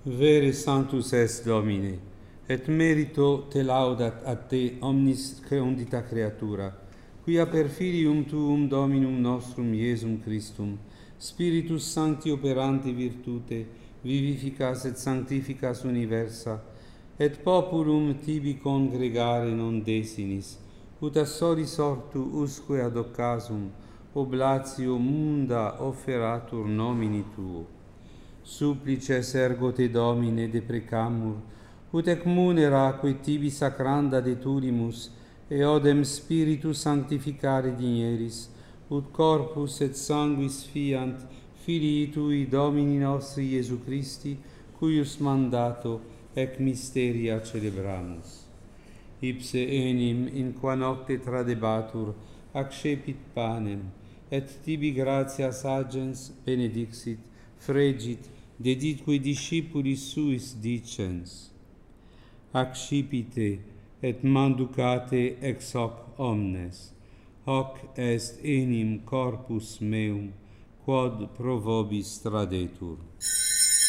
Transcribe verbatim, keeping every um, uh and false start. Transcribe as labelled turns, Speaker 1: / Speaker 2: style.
Speaker 1: Vere sanctus est Domine, et merito te laudat a te omnis creundita creatura, quia per filium tuum Dominum nostrum Iesum Christum, Spiritus Sancti operanti virtute, vivificas et sanctificas universa, et populum tibi congregare non desinis, ut a soli sortu usque ad occasum oblatio munda offeratur nomini tuo. Supplices ergo te Domine deprecamur, ut ec munera que tibi sacranda deturimus, e odem Spiritus sanctificare digneris, ut corpus et sanguis fiant Filii Tui Domini nostri Iesu Christi, cuius mandato ec mysteria celebramus. Ipse enim, in qua nocte tradebatur, accepit panem, et tibi gratias agens benedixit, fregit, deditque discipulis suis dicens. Accipite et manducate ex hoc omnes, hoc est enim corpus meum, quod pro vobis tradetur.